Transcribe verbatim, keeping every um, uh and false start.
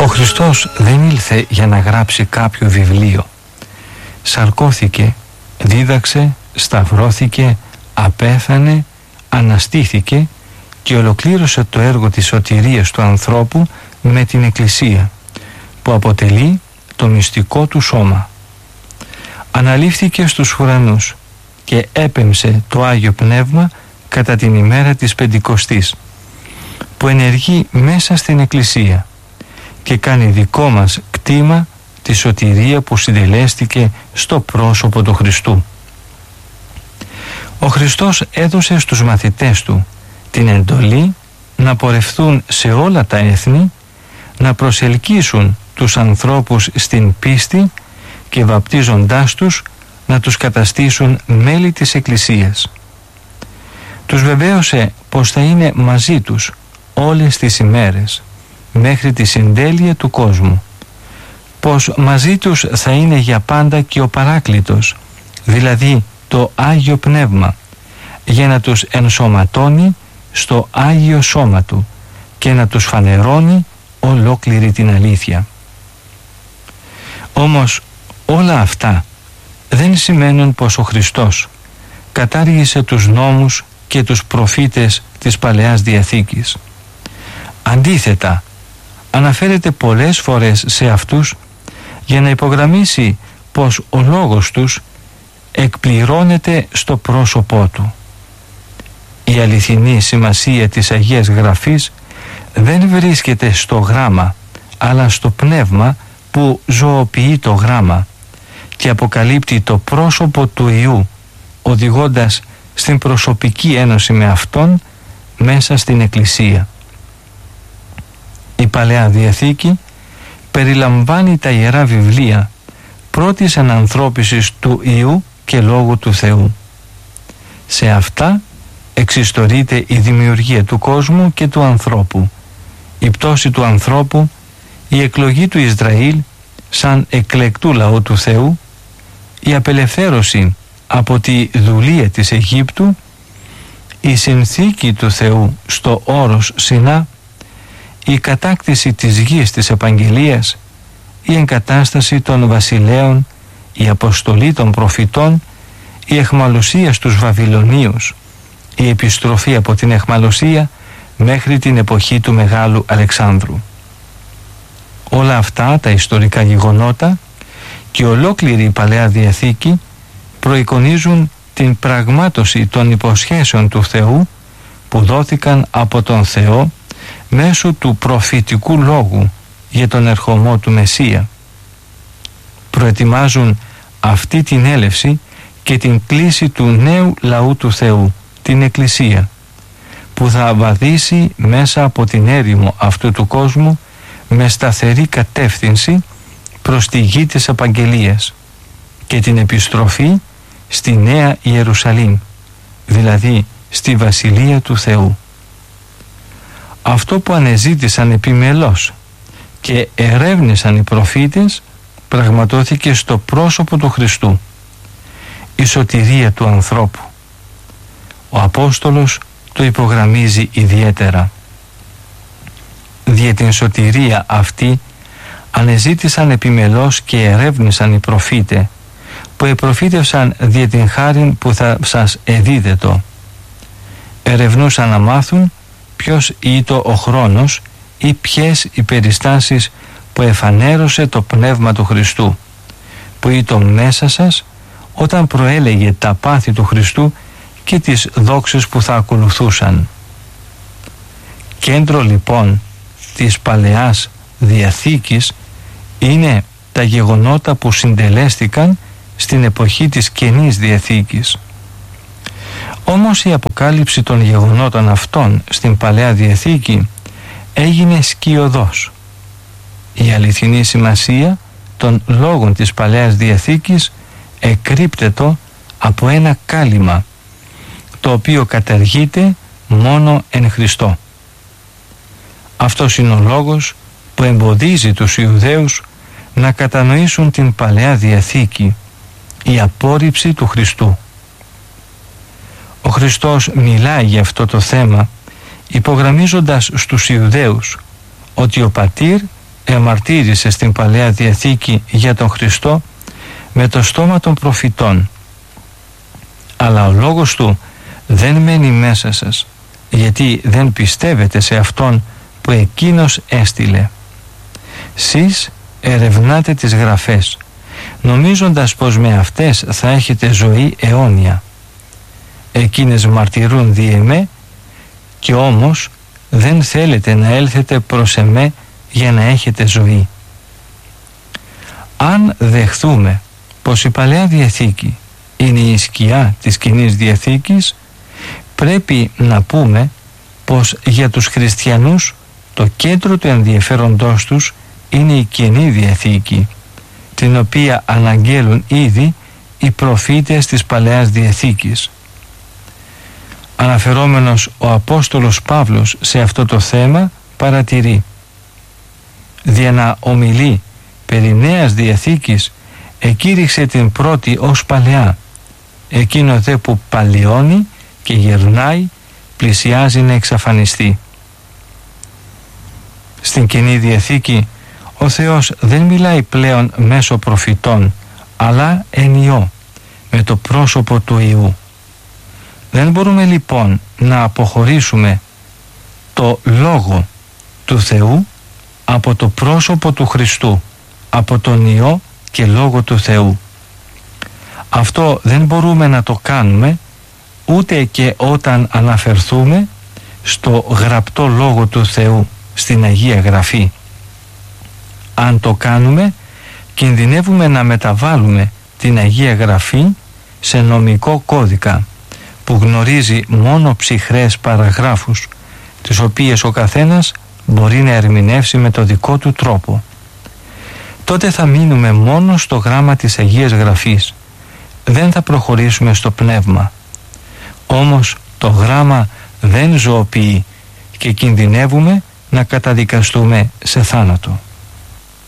Ο Χριστός δεν ήλθε για να γράψει κάποιο βιβλίο. Σαρκώθηκε, δίδαξε, σταυρώθηκε, απέθανε, αναστήθηκε και ολοκλήρωσε το έργο της σωτηρίας του ανθρώπου με την Εκκλησία, που αποτελεί το μυστικό του σώμα. Αναλήφθηκε στους ουρανούς και έπεμψε το Άγιο Πνεύμα κατά την ημέρα της Πεντηκοστής, που ενεργεί μέσα στην Εκκλησία και κάνει δικό μας κτήμα τη σωτηρία που συντελέστηκε στο πρόσωπο του Χριστού. Ο Χριστός έδωσε στους μαθητές του την εντολή να πορευθούν σε όλα τα έθνη, να προσελκύσουν τους ανθρώπους στην πίστη και βαπτίζοντάς τους να τους καταστήσουν μέλη της Εκκλησίας. Τους βεβαίωσε πως θα είναι μαζί τους όλες τις ημέρες μέχρι τη συντέλεια του κόσμου, πως μαζί τους θα είναι για πάντα και ο Παράκλητος, δηλαδή το Άγιο Πνεύμα, για να τους ενσωματώνει στο Άγιο Σώμα Του και να τους φανερώνει ολόκληρη την αλήθεια. Όμως όλα αυτά δεν σημαίνουν πως ο Χριστός κατάργησε τους νόμους και τους προφήτες της Παλαιάς Διαθήκης. Αντίθετα, αναφέρεται πολλές φορές σε αυτούς για να υπογραμμίσει πως ο λόγος τους εκπληρώνεται στο πρόσωπό Του. Η αληθινή σημασία της Αγίας Γραφής δεν βρίσκεται στο γράμμα, αλλά στο πνεύμα που ζωοποιεί το γράμμα και αποκαλύπτει το πρόσωπο του Υιού, οδηγώντας στην προσωπική ένωση με Αυτόν μέσα στην Εκκλησία. Η Παλαιά Διαθήκη περιλαμβάνει τα Ιερά Βιβλία πρώτης ανανθρώπισης του Υιού και Λόγου του Θεού. Σε αυτά εξιστορείται η δημιουργία του κόσμου και του ανθρώπου, η πτώση του ανθρώπου, η εκλογή του Ισραήλ σαν εκλεκτού λαού του Θεού, η απελευθέρωση από τη δουλεία της Αιγύπτου, η συνθήκη του Θεού στο όρος Σινά, η κατάκτηση της γης της Επαγγελίας, η εγκατάσταση των βασιλέων, η αποστολή των προφητών, η αιχμαλωσία στους Βαβυλωνίους, η επιστροφή από την αιχμαλωσία μέχρι την εποχή του Μεγάλου Αλεξάνδρου. Όλα αυτά τα ιστορικά γεγονότα και ολόκληρη η Παλαιά Διαθήκη προεικονίζουν την πραγμάτωση των υποσχέσεων του Θεού που δόθηκαν από τον Θεό μέσω του προφητικού λόγου για τον ερχομό του Μεσσία. Προετοιμάζουν αυτή την έλευση και την κλίση του νέου λαού του Θεού, την Εκκλησία, που θα βαδίσει μέσα από την έρημο αυτού του κόσμου με σταθερή κατεύθυνση προς τη γη της Επαγγελίας και την επιστροφή στη Νέα Ιερουσαλήμ, δηλαδή στη Βασιλεία του Θεού. Αυτό που ανεζήτησαν επιμελώς και ερεύνησαν οι προφήτες πραγματώθηκε στο πρόσωπο του Χριστού, η σωτηρία του ανθρώπου. Ο Απόστολος το υπογραμμίζει ιδιαίτερα. Δια την σωτηρία αυτή ανεζήτησαν επιμελώς και ερεύνησαν οι προφήτε, που επροφήτευσαν δια την χάριν που θα σας εδίδετο. Ερευνούσαν να μάθουν ποιος ήτο ο χρόνος ή ποιες οι περιστάσεις που εφανέρωσε το Πνεύμα του Χριστού, που ήτο μέσα σας όταν προέλεγε τα πάθη του Χριστού και τις δόξες που θα ακολουθούσαν. Κέντρο λοιπόν της Παλαιάς Διαθήκης είναι τα γεγονότα που συντελέστηκαν στην εποχή της Καινής Διαθήκης. Όμως η αποκάλυψη των γεγονότων αυτών στην Παλαιά Διαθήκη έγινε σκιωδώς. Η αληθινή σημασία των λόγων της Παλαιάς Διαθήκης εκρύπτετο από ένα κάλυμα, το οποίο καταργείται μόνο εν Χριστώ. Αυτός είναι ο λόγος που εμποδίζει τους Ιουδαίους να κατανοήσουν την Παλαιά Διαθήκη, η απόρριψη του Χριστού. Ο Χριστός μιλάει για αυτό το θέμα υπογραμμίζοντας στους Ιουδαίους ότι ο Πατήρ εμαρτύρησε στην Παλαιά Διαθήκη για τον Χριστό με το στόμα των προφητών, αλλά ο λόγος του δεν μένει μέσα σας, γιατί δεν πιστεύετε σε Αυτόν που Εκείνος έστειλε. Σεις ερευνάτε τις Γραφές, νομίζοντας πως με αυτές θα έχετε ζωή αιώνια. Εκείνες μαρτυρούν δι' εμέ, και όμως δεν θέλετε να έλθετε προς εμέ για να έχετε ζωή. Αν δεχθούμε πως η Παλαιά Διαθήκη είναι η σκιά της Καινής Διαθήκης, πρέπει να πούμε πως για τους χριστιανούς το κέντρο του ενδιαφέροντός τους είναι η Καινή Διαθήκη, την οποία αναγγέλουν ήδη οι προφήτες της Παλαιάς Διαθήκης. Αναφερόμενος ο Απόστολος Παύλος σε αυτό το θέμα παρατηρεί: «Δια να ομιλεί περί Νέας Διαθήκης, εκήρυξε την πρώτη ως παλαιά. Εκείνο δε που παλαιώνει και γερνάει, πλησιάζει να εξαφανιστεί». Στην Καινή Διαθήκη ο Θεός δεν μιλάει πλέον μέσω προφητών, αλλά εν Υιό, με το πρόσωπο του Υιού. Δεν μπορούμε λοιπόν να αποχωρήσουμε το Λόγο του Θεού από το πρόσωπο του Χριστού, από τον Υιό και Λόγο του Θεού. Αυτό δεν μπορούμε να το κάνουμε ούτε και όταν αναφερθούμε στο γραπτό Λόγο του Θεού στην Αγία Γραφή. Αν το κάνουμε, κινδυνεύουμε να μεταβάλουμε την Αγία Γραφή σε νομικό κώδικα που γνωρίζει μόνο ψυχρές παραγράφους, τις οποίες ο καθένας μπορεί να ερμηνεύσει με το δικό του τρόπο. Τότε θα μείνουμε μόνο στο γράμμα της Αγίας Γραφής. Δεν θα προχωρήσουμε στο πνεύμα. Όμως το γράμμα δεν ζωοποιεί και κινδυνεύουμε να καταδικαστούμε σε θάνατο.